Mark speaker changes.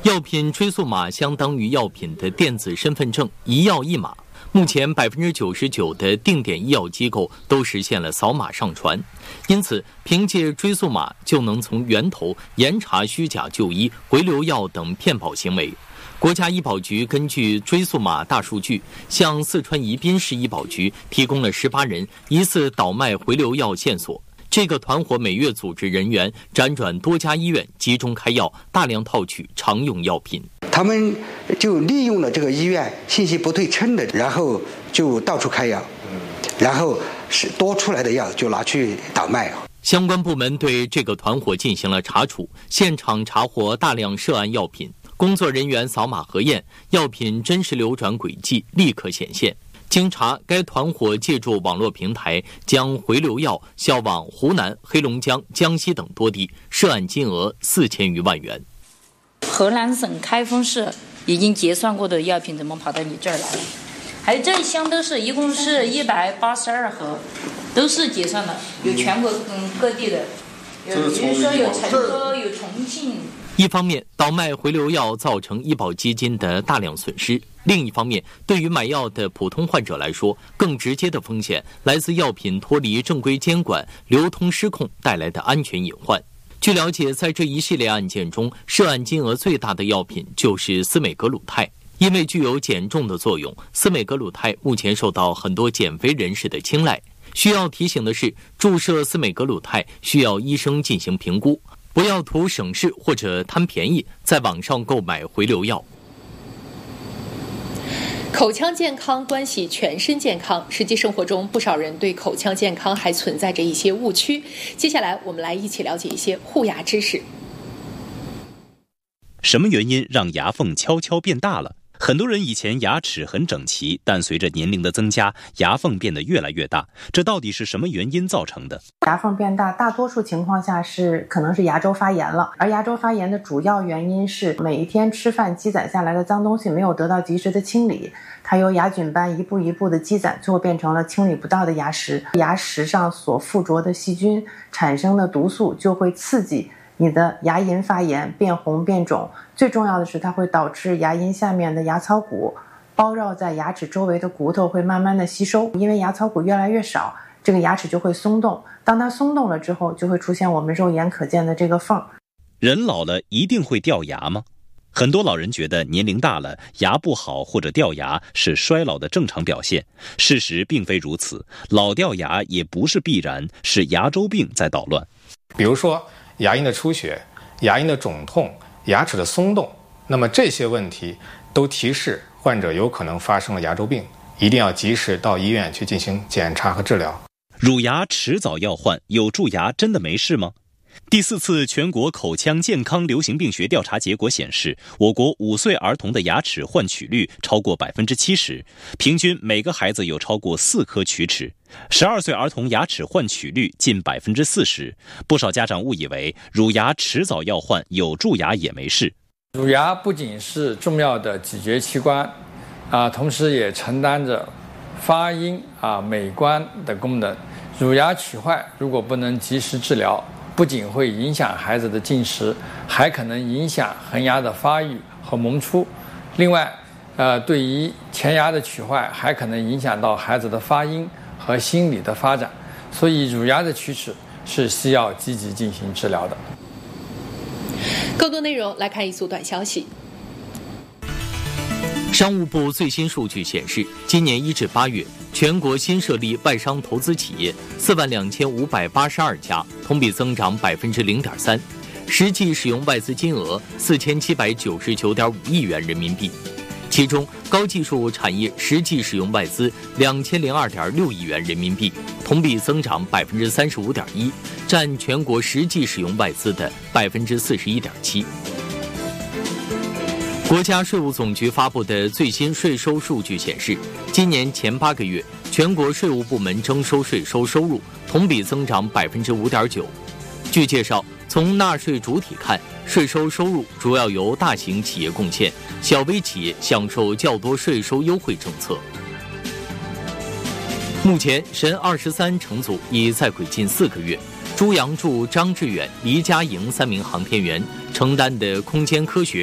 Speaker 1: 药品追溯码相当于药品的电子身份证，一药一码。目前99%的定点医药机构都实现了扫码上传，因此凭借追溯码就能从源头严查虚假就医、回流药等骗保行为。国家医保局根据追溯码大数据，向四川宜宾市医保局提供了18人疑似倒卖回流药线索。这个团伙每月组织人员辗转多家医院，集中开药，大量套取常用药品。
Speaker 2: 他们就利用了这个医院信息不对称的，然后就到处开药，然后是多出来的药就拿去倒卖。
Speaker 1: 相关部门对这个团伙进行了查处，现场查获大量涉案药品，工作人员扫码核验，药品真实流转轨迹立刻显现。经查，该团伙借助网络平台将回流药销往湖南、黑龙江、江西等多地，涉案金额4000余万元。
Speaker 3: 河南省开封市已经结算过的药品怎么跑到你这儿来了？还有这一箱都是，一共是182盒，都是结算的，有全国各地的，比如说有成都、有重庆。
Speaker 1: 一方面，倒卖回流药造成医保基金的大量损失；另一方面，对于买药的普通患者来说，更直接的风险来自药品脱离正规监管、流通失控带来的安全隐患。据了解，在这一系列案件中，涉案金额最大的药品就是司美格鲁肽。因为具有减重的作用，司美格鲁肽目前受到很多减肥人士的青睐。需要提醒的是，注射司美格鲁肽需要医生进行评估，不要图省事或者贪便宜，在网上购买回流药。
Speaker 4: 口腔健康关系全身健康，实际生活中不少人对口腔健康还存在着一些误区。接下来我们来一起了解一些护牙知识。
Speaker 5: 什么原因让牙缝悄悄变大了？很多人以前牙齿很整齐，但随着年龄的增加，牙缝变得越来越大，这到底是什么原因造成的？
Speaker 6: 牙缝变大，大多数情况下可能是牙周发炎了，而牙周发炎的主要原因是每一天吃饭积攒下来的脏东西没有得到及时的清理，它由牙菌斑一步一步的积攒，最后变成了清理不到的牙石。牙石上所附着的细菌产生的毒素就会刺激你的牙龈发炎，变红变肿，最重要的是它会导致牙龈下面的牙槽骨包绕在牙齿周围的骨头会慢慢的吸收，因为牙槽骨越来越少，这个牙齿就会松动，当它松动了之后，就会出现我们肉眼可见的这个缝。
Speaker 5: 人老了一定会掉牙吗？很多老人觉得年龄大了，牙不好或者掉牙是衰老的正常表现，事实并非如此，老掉牙也不是必然，是牙周病在捣乱。
Speaker 7: 比如说牙龈的出血、牙龈的肿痛、牙齿的松动，那么这些问题都提示患者有可能发生了牙周病，一定要及时到医院去进行检查和治疗。
Speaker 5: 乳牙迟早要换，有蛀牙真的没事吗？第4次全国口腔健康流行病学调查结果显示，我国5岁儿童的牙齿换取率超过 70%， 平均每个孩子有超过4颗龋齿。12岁儿童牙齿换取率近 40%， 不少家长误以为乳牙迟早要换，有蛀牙也没事。
Speaker 8: 乳牙不仅是重要的咀嚼器官同时也承担着发音美观的功能。乳牙龋坏如果不能及时治疗，不仅会影响孩子的进食，还可能影响恒牙的发育和萌出。另外对于前牙的龋坏还可能影响到孩子的发音和心理的发展，所以乳牙的龋齿是需要积极进行治疗的。
Speaker 4: 更多内容来看一组短消息。
Speaker 1: 商务部最新数据显示，今年1至8月，全国新设立外商投资企业42582家，同比增长 0.3%， 实际使用外资金额4799.5亿元人民币。其中，高技术产业实际使用外资2002.6亿元人民币，同比增长 35.1%， 占全国实际使用外资的 41.7%。国家税务总局发布的最新税收数据显示，今年前8个月，全国税务部门征收税收收入同比增长 5.9%。据介绍，从纳税主体看，税收收入主要由大型企业贡献，小微企业享受较多税收优惠政策。目前，神23乘组已在轨近4个月，朱杨柱、张志远、黎佳莹3名航天员承担的空间科学